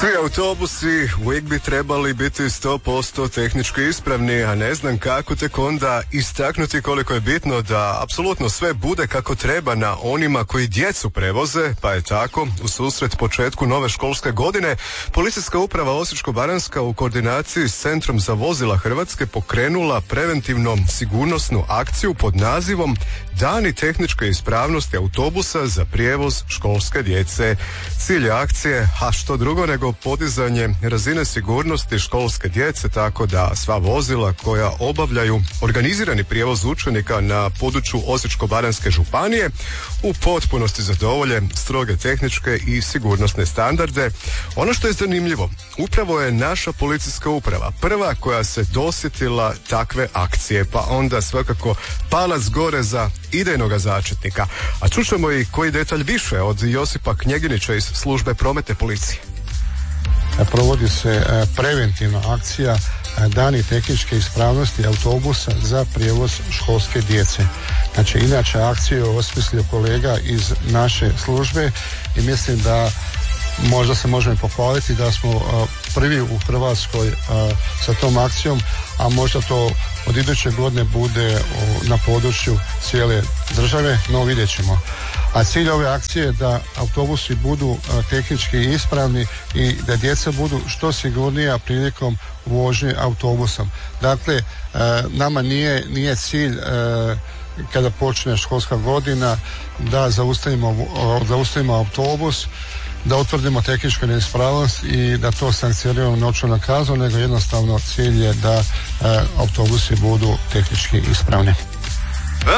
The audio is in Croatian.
Svi autobusi uvijek bi trebali biti 100% tehnički ispravni, a ne znam kako tek onda istaknuti koliko je bitno da apsolutno sve bude kako treba na onima koji djecu prevoze, pa je tako u susret početku nove školske godine Policijska uprava Osječko-baranjska u koordinaciji s Centrom za vozila Hrvatske pokrenula preventivno sigurnosnu akciju pod nazivom Dani tehničke ispravnosti autobusa za prijevoz školske djece. Cilj akcije, a što drugo nego podizanje razine sigurnosti školske djece tako da sva vozila koja obavljaju organizirani prijevoz učenika na području Osječko-baranjske županije u potpunosti zadovolje stroge tehničke i sigurnosne standarde. Ono što je zanimljivo, upravo je naša policijska uprava prva koja se dosjetila takve akcije, pa onda svakako palac gore za idejnoga začetnika. A čućemo i koji detalj više od Josipa Knjeginića iz službe prometne policije. Provodi se preventivna akcija Dani tehničke ispravnosti autobusa za prijevoz školske djece. Znači, inače akciju je osmislio kolega iz naše službe i mislim da možda se možemo pohvaliti da smo prvi u Hrvatskoj sa tom akcijom, a možda to od iduće godine bude na području cijele države, no vidjet ćemo. A cilj ove akcije je da autobusi budu tehnički ispravni i da djeca budu što sigurnija prilikom vožnje autobusom. Dakle, nama nije cilj kada počne školska godina da zaustavimo autobus, da utvrdimo tehničku neispravnost i da to sankcioniramo novčanom kaznom, nego jednostavno cilj je da autobusi budu tehnički ispravni.